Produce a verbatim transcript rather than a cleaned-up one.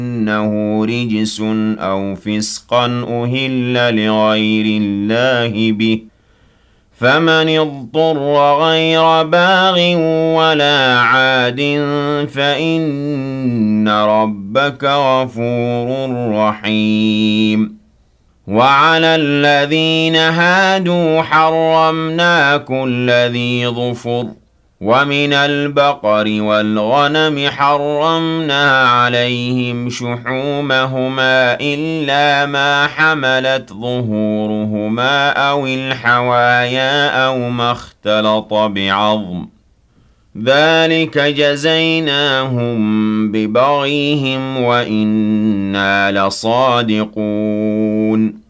إنه رجس أو فسقا أهل لغير الله به فمن اضطر غير باغ ولا عاد فإن ربك غفور رحيم وعلى الذين هادوا حرمنا كل ذي ظفر ومن البقر والغنم حرمنا عليهم شحومهما إلا ما حملت ظهورهما أو الحوايا أو ما اختلط بعظم ذلك جزيناهم ببغيهم وإنا لصادقون